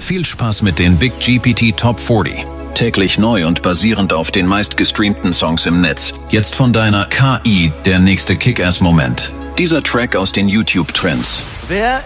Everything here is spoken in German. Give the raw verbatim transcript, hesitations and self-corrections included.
viel Spaß mit den Big G P T Top vierzig. Täglich neu und basierend auf den meistgestreamten Songs im Netz. Jetzt von deiner K I der nächste Kick-Ass-Moment. Dieser Track aus den YouTube-Trends. Wer